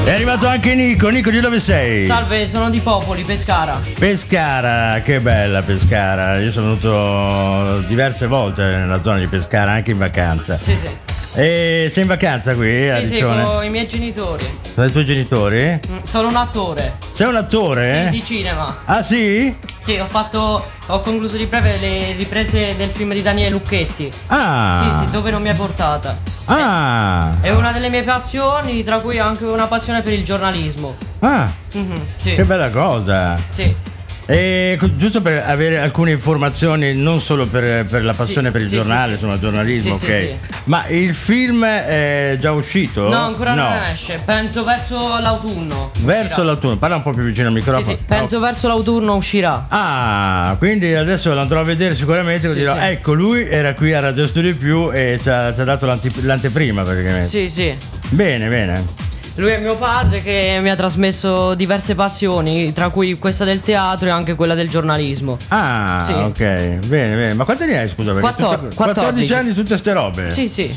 È arrivato anche Nico. Nico, di dove sei? Salve, sono di Popoli, Pescara. Pescara, che bella Pescara. Io sono venuto diverse volte nella zona di Pescara, anche in vacanza. Sì. E sei in vacanza qui a Sì, Riccione? con i miei genitori. Con i tuoi genitori? Sono un attore. Sei un attore? Sì, di cinema. Ah sì? Sì, ho concluso di breve le riprese del film di Daniele Lucchetti. Ah. Sì, dove non mi hai portata. Ah. È una delle mie passioni, tra cui anche una passione per il giornalismo. Ah. Sì. Che bella cosa. Sì. E giusto per avere alcune informazioni, non solo per la passione per il giornale, insomma, giornalismo, Sì, ok. sì. Ma il film è già uscito? No, ancora non esce. Penso verso l'autunno. Verso uscirà. l'autunno, parla un po' più vicino al microfono. Sì, penso verso l'autunno uscirà. Ah, quindi adesso lo andrò a vedere sicuramente, Sì, dirò, sì. ecco, lui era qui a Radio Studio Più e ci ha dato l'anteprima praticamente. Sì. Bene. Lui è mio padre che mi ha trasmesso diverse passioni, tra cui questa del teatro e anche quella del giornalismo. Ah, Sì. ok, bene. Ma quanti anni hai, scusa? Perché 14 anni tutte ste robe? Sì.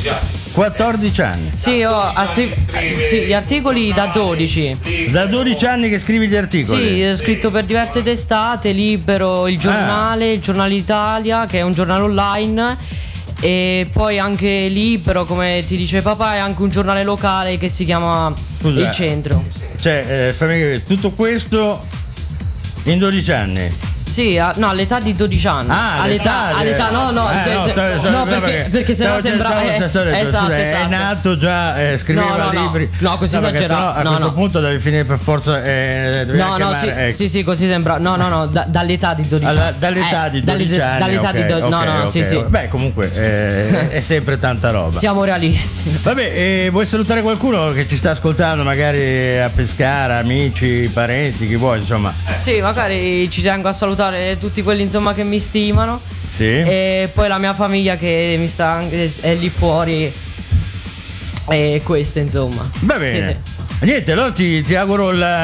14 anni. Sì, sì, gli articoli da 12. Da 12 anni che scrivi gli articoli? Sì, ho scritto per diverse testate, Libero, il giornale Italia, che è un giornale online. E poi anche Libero, come ti dice papà, è anche un giornale locale che si chiama Il Centro. Cioè, fammi capire, tutto questo in 12 anni? Sì, no, all'età di 12 anni. All'età, no, perché sennò sembra. Esatto. È nato già, scriveva libri. No, così esagerato. A questo punto devi finire per forza. Sì, così sembra. No, dall'età di 12 anni. Dall'età di 12 anni. Dall'età di 12 anni. Sì. Beh, comunque è sempre tanta roba. Siamo realisti. Vabbè, vuoi salutare qualcuno che ci sta ascoltando, magari a Pescara, amici, parenti, chi vuoi, insomma? Sì, magari ci tengo a salutare tutti quelli insomma che mi stimano. Sì. E poi la mia famiglia che mi sta anche è lì fuori. E questo insomma. Va bene. Sì. Niente, allora ti auguro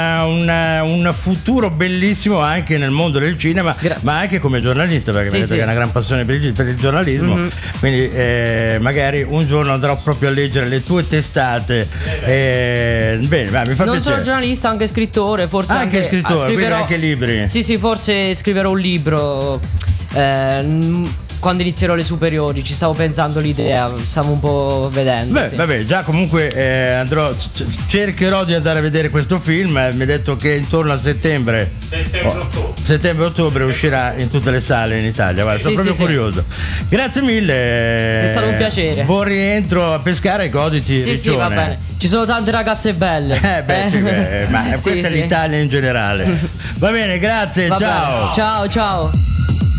un futuro bellissimo anche nel mondo del cinema. Grazie. Ma anche come giornalista, perché mi hai detto che hai una gran passione per il giornalismo. Quindi magari un giorno andrò proprio a leggere le tue testate. Bene, mi fa non piacere. Non sono giornalista, anche scrittore, forse anche scrittore, quindi anche libri. Sì, forse scriverò un libro quando inizierò le superiori. Ci stavo pensando l'idea, stavo un po' vedendo. Vabbè, già comunque cercherò di andare a vedere questo film. Mi ha detto che intorno a settembre-ottobre uscirà in tutte le sale in Italia. Guarda, sono proprio curioso. Grazie mille. È stato un piacere. Buon rientro a Pescara e goditi Riccione. Sì, va bene. Ci sono tante ragazze belle. Ma questa è l'Italia in generale. Va bene, grazie, ciao. Ciao.